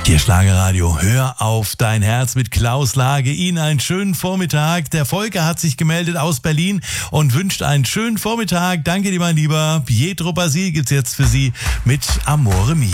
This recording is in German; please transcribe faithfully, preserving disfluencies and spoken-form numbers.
Hier Schlagerradio, hör auf dein Herz mit Klaus Lage. Ihnen einen schönen Vormittag. Der Volker hat sich gemeldet aus Berlin und wünscht einen schönen Vormittag. Danke dir, mein Lieber. Pietro Basil gibt's jetzt für Sie mit Amore Mio.